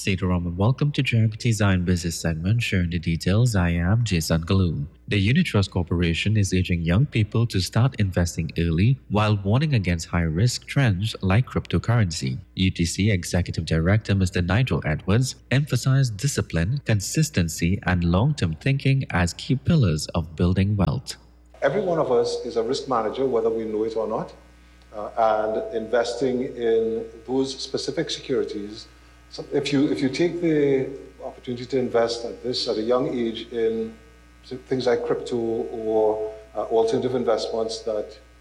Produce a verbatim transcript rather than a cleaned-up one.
Sitaram and welcome to Jagati's Iron Business segment. Sharing the details, I am Jason Galoo. The Unit Trust Corporation is urging young people to start investing early while warning against high risk trends like cryptocurrency. U T C Executive Director Mister Nigel Edwards emphasized discipline, consistency, and long term thinking as key pillars of building wealth. Every one of us is a risk manager, whether we know it or not, uh, and investing in those specific securities. So if you if you take the opportunity to invest at this at a young age in things like crypto or uh, alternative investments that